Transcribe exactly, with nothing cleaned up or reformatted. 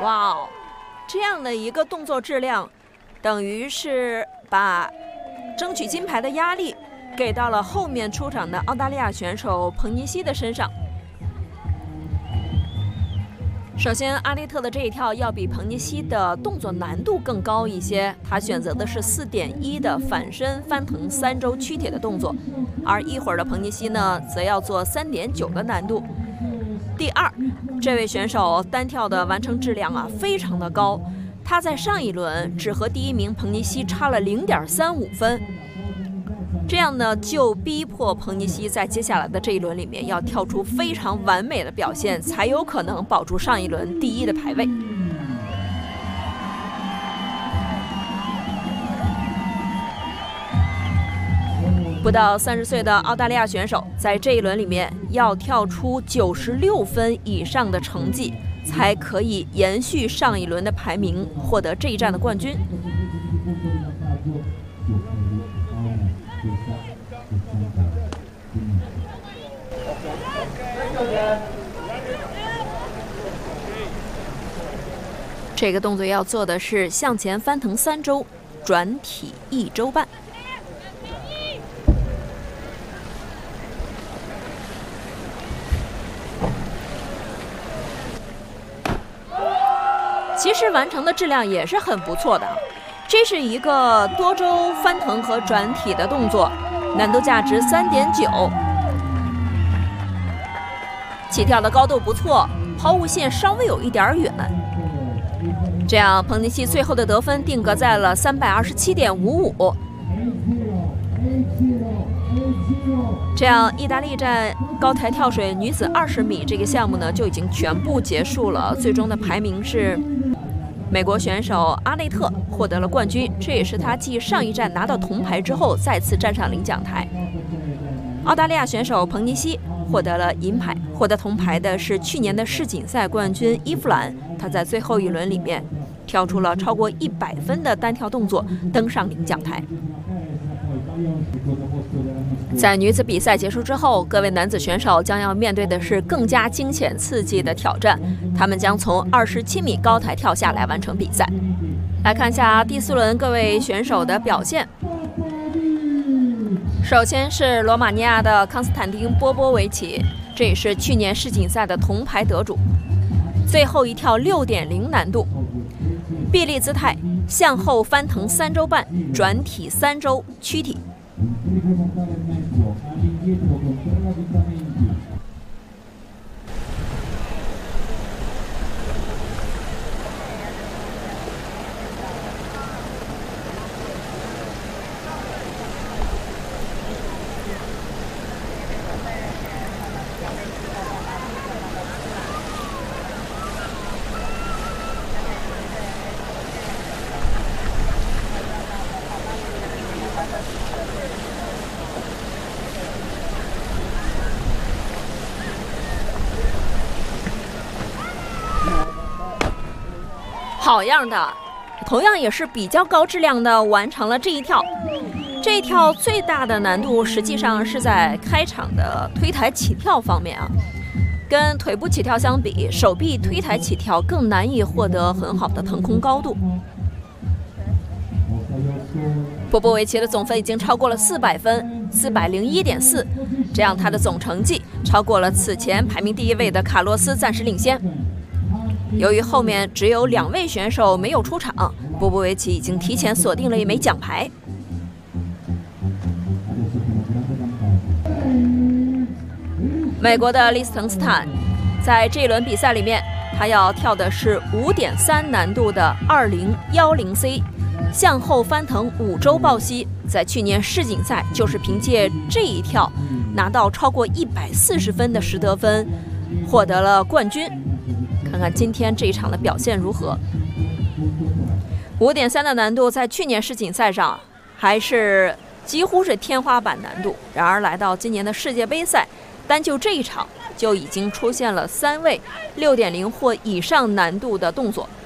哇哦，这样的一个动作质量，等于是把争取金牌的压力给到了后面出场的澳大利亚选手彭尼西的身上。首先，阿利特的这一跳要比彭尼西的动作难度更高一些，他选择的是 四点一 的反身翻腾三周屈铁的动作，而一会儿的彭尼西呢，则要做 三点九 的难度。第二，这位选手单跳的完成质量啊非常的高，他在上一轮只和第一名彭尼西差了 零点三五 分。这样呢，就逼迫彭尼西在接下来的这一轮里面要跳出非常完美的表现，才有可能保住上一轮第一的排位。不到三十岁的澳大利亚选手在这一轮里面要跳出九十六分以上的成绩，才可以延续上一轮的排名，获得这一站的冠军。这个动作要做的是向前翻腾三周，转体一周半。其实完成的质量也是很不错的，这是一个多周翻腾和转体的动作，难度价值 三点九。起跳的高度不错，抛物线稍微有一点远，这样彭尼西最后的得分定格在了 三百二十七点五五。这样意大利站高台跳水女子二十米这个项目呢就已经全部结束了，最终的排名是美国选手阿内特获得了冠军，这也是他继上一站拿到铜牌之后再次站上领奖台。澳大利亚选手彭尼西获得了银牌，获得铜牌的是去年的世锦赛冠军伊芙兰，他在最后一轮里面跳出了超过一百分的单跳动作，登上领奖台。在女子比赛结束之后，各位男子选手将要面对的是更加惊险刺激的挑战，他们将从二十七米高台跳下来完成比赛。来看一下第四轮各位选手的表现。首先是罗马尼亚的康斯坦丁·波波维奇，这也是去年世锦赛的铜牌得主。最后一跳 六点零 难度，臂力姿态，向后翻腾三周半，转体三周屈体。好样的，同样也是比较高质量的完成了这一跳。这一跳最大的难度实际上是在开场的推抬起跳方面啊，跟腿部起跳相比，手臂推抬起跳更难以获得很好的腾空高度。波波维奇的总分已经超过了四百分， 四百零一点四， 这样他的总成绩超过了此前排名第一位的卡洛斯，暂时领先。由于后面只有两位选手没有出场，波波维奇已经提前锁定了一枚奖牌。美国的利斯滕斯坦在这一轮比赛里面，他要跳的是 五点三 难度的 二零一零 C 向后翻腾五周抱膝，在去年世锦赛就是凭借这一跳拿到超过一百四十分的实得分，获得了冠军。看看今天这一场的表现如何。 五点三 的难度在去年世锦赛上还是几乎是天花板难度，然而来到今年的世界杯赛，单就这一场就已经出现了三位 六点零 或以上难度的动作，